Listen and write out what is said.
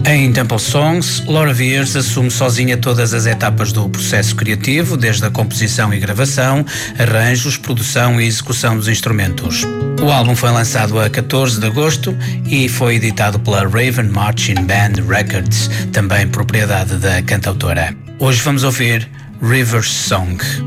Em Temple Songs, Laura Veirs assume sozinha todas as etapas do processo criativo, desde a composição e gravação, arranjos, produção e execução dos instrumentos. O álbum foi lançado a 14 de agosto e foi editado pela Raven Marching Band Records, também propriedade da cantautora. Hoje vamos ouvir River's Song.